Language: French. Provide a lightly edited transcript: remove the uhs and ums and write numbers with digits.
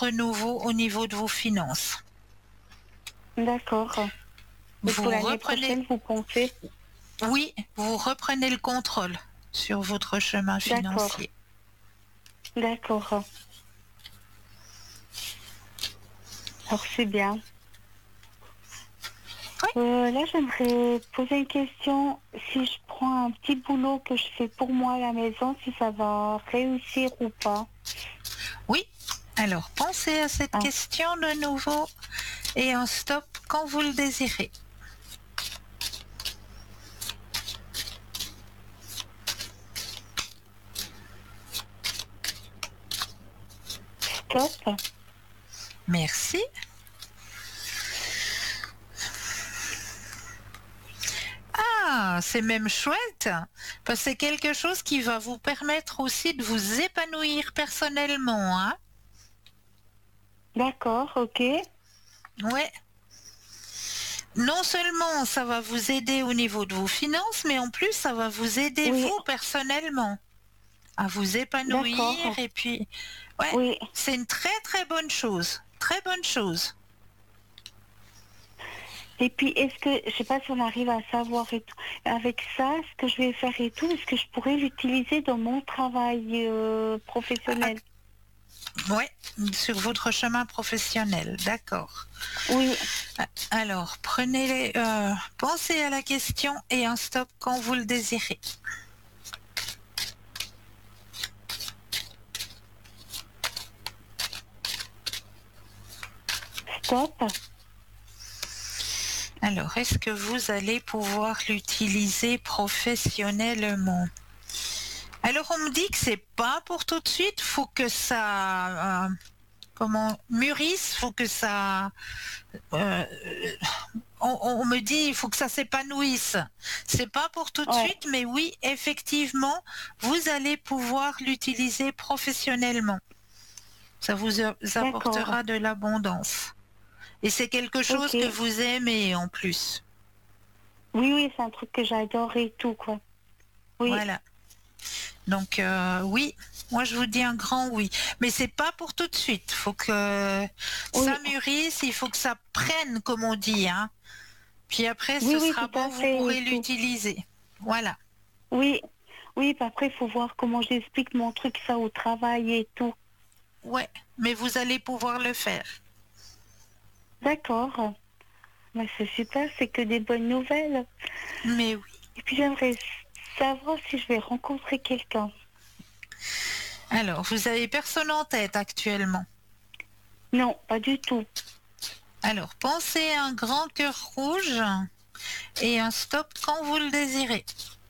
renouveau au niveau de vos finances. D'accord. Et Vous pour l'année reprenez, prochaine, vous pensez? oui, vous reprenez le contrôle sur votre chemin D'accord. financier. D'accord. Alors c'est bien. Oui, Là, j'aimerais poser une question. Si je prends un petit boulot que je fais pour moi à la maison, si ça va réussir ou pas. oui. Alors, pensez à cette Ah, question de nouveau et un stop quand vous le désirez. stop. Merci. Ah, c'est même chouette, parce que c'est quelque chose qui va vous permettre aussi de vous épanouir personnellement, hein? D'accord, ok. Ouais. Non seulement ça va vous aider au niveau de vos finances, mais en plus ça va vous aider Oui, vous personnellement à vous épanouir d'accord. et puis ouais, Oui. c'est une très très bonne chose. Très bonne chose. Et puis, est-ce que, je sais pas si on arrive à savoir et tout, avec ça, ce que je vais faire et tout, est-ce que je pourrais l'utiliser dans mon travail Ah, professionnel? ouais, sur votre chemin professionnel, d'accord. Oui, Alors, pensez à la question et un stop quand vous le désirez. stop. Alors, est-ce que vous allez pouvoir l'utiliser professionnellement? Alors, on me dit que c'est pas pour tout de suite, faut que ça mûrisse, faut que ça euh, on me dit il faut que ça s'épanouisse. C'est pas pour tout de Ouais, suite, mais oui, effectivement, vous allez pouvoir l'utiliser professionnellement. Ça vous d'accord. apportera de l'abondance. Et c'est quelque Ok. chose que vous aimez en plus. Oui, oui, c'est un truc que j'adore et tout, quoi. Oui, Voilà. Donc oui, moi je vous dis un grand oui. Mais c'est pas pour tout de suite. Il faut que ça oui, mûrisse, il faut que ça prenne, comme on dit, hein. Puis après, oui, ce oui, sera tout à bon, vous fait et pourrez tout. l'utiliser. Voilà. Oui, oui, puis après, il faut voir comment j'explique mon truc, ça, au travail et tout. Ouais, mais vous allez pouvoir le faire. D'accord. Bah, c'est super, c'est que des bonnes nouvelles. Mais oui. Et puis, j'aimerais savoir si je vais rencontrer quelqu'un. Alors, vous avez personne en tête actuellement. Non, pas du tout. Alors, pensez à un grand cœur rouge et un stop quand vous le désirez.